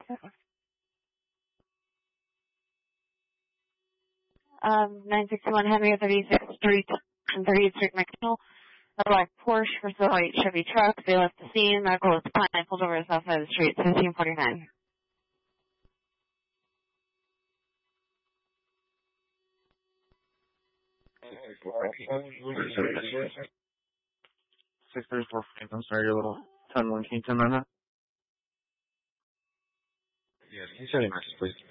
961 Henry 36th Street and 38th Street, McNeil. A black Porsche versus a white Chevy truck. They left the scene. Medical was fine. Pulled over to the south side of the street, 1749. 634 I'm sorry, your little 10-1, can you 10 that? Yes, can you send a message, please?